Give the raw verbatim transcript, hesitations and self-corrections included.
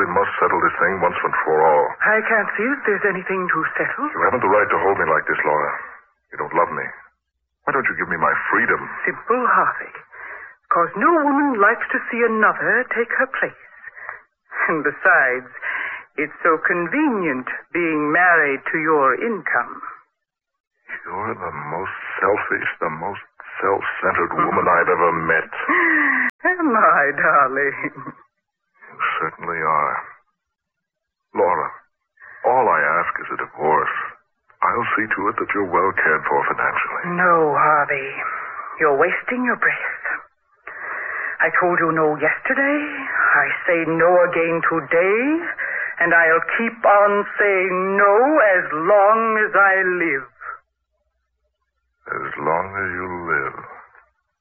simply must settle this thing once and for all. I can't see that there's anything to settle. You haven't the right to hold me like this, Laura. You don't love me. Why don't you give me my freedom? Simple, Harvey. Because no woman likes to see another take her place. And besides, it's so convenient being married to your income. You're the most selfish, the most self-centered woman I've ever met. Am I, darling? You certainly are. Laura, all I ask is a divorce. I'll see to it that you're well cared for financially. No, Harvey. You're wasting your breath. I told you no yesterday. I say no again today. And I'll keep on saying no as long as I live. As long as you live.